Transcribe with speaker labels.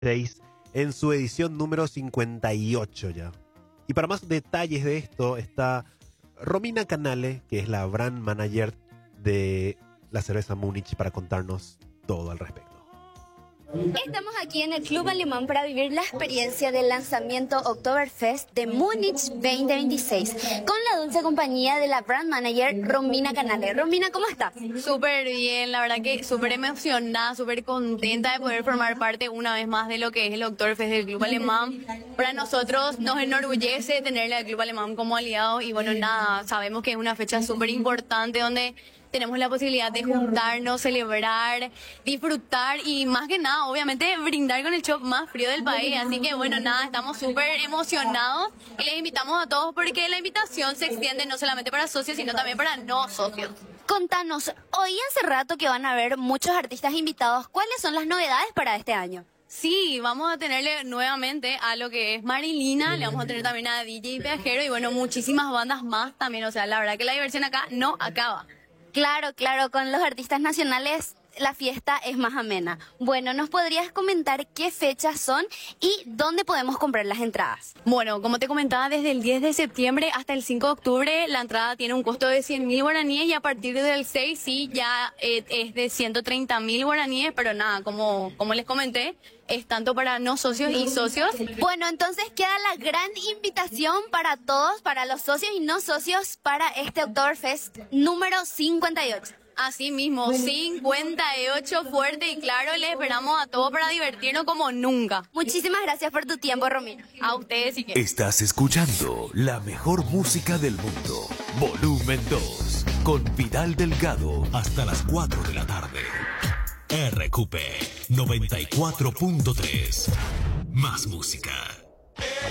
Speaker 1: en su edición número 58 ya. Y para más detalles de esto está Romina Canale, que es la brand manager de la cerveza Múnich, para contarnos todo al respecto.
Speaker 2: Estamos aquí en el Club Alemán para vivir la experiencia del lanzamiento Oktoberfest de Múnich 2026 con la dulce compañía de la brand manager Romina Canale. Romina, ¿cómo estás?
Speaker 3: Súper bien, la verdad que súper emocionada, súper contenta de poder formar parte una vez más de lo que es el Oktoberfest del Club Alemán. Para nosotros nos enorgullece tenerle al Club Alemán como aliado y bueno, nada, sabemos que es una fecha súper importante donde tenemos la posibilidad de juntarnos, celebrar, disfrutar y más que nada, obviamente, brindar con el shop más frío del país. Así que bueno, nada, estamos súper emocionados y les invitamos a todos porque la invitación se extiende no solamente para socios, sino también para no socios.
Speaker 2: Contanos, oí hace rato que van a haber muchos artistas invitados. ¿Cuáles son las novedades para este año?
Speaker 3: Sí, vamos a tenerle nuevamente a lo que es Marilina, le vamos a tener también a DJ Viajero y bueno, muchísimas bandas más también. O sea, la verdad que la diversión acá no acaba.
Speaker 2: Claro, con los artistas nacionales la fiesta es más amena. Bueno, ¿nos podrías comentar qué fechas son y dónde podemos comprar las entradas?
Speaker 3: Bueno, como te comentaba, desde el 10 de septiembre hasta el 5 de octubre la entrada tiene un costo de 100.000 guaraníes y a partir del 6 sí ya es de 130.000 guaraníes, pero nada, como les comenté, es tanto para no socios y socios.
Speaker 2: Bueno, entonces queda la gran invitación para todos, para los socios y no socios, para este Oktoberfest número 58.
Speaker 3: Así mismo, 58 fuerte y claro, les esperamos a todos para divertirnos como nunca.
Speaker 2: Muchísimas gracias por tu tiempo, Romina.
Speaker 3: A ustedes si quieren.
Speaker 4: Estás escuchando la mejor música del mundo. Volumen 2, con Vidal Delgado, hasta las 4 de la tarde. RQP 94.3. Más música.